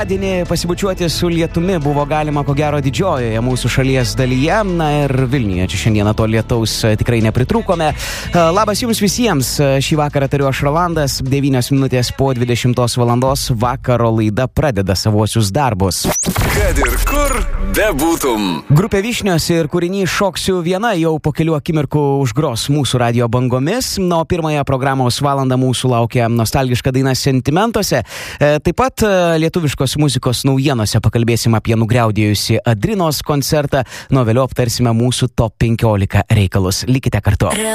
Pasibučiuoti su lietumi buvo galima ko gero didžiojoje mūsų šalies dalyje, na ir Vilniuje čia šiandieną to lietaus tikrai nepritrūkome. Labas jums visiems, šį vakarą tariu aš Rolandas, 9 minutės po 20 valandos vakaro laida pradeda savosius darbus. Kad ir kur bebūtum. Grupė Vyšnios ir kūrinys Šoksiu viena jau po kelių akimirkų užgros mūsų radio bangomis, o pirmąją programos valandą mūsų laukia nostalgiška daina Sentimentuose. Taip pat lietuviškos muzikos naujienose pakalbėsim apie nugriaudėjusi Adrinos koncertą, nuo vėliau aptarsime mūsų top 15 reikalus. Likite kartu.